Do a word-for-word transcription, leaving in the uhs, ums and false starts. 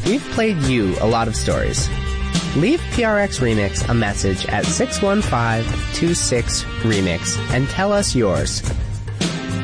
We've played you a lot of stories. Leave P R X Remix a message at six one five two six remix and tell us yours.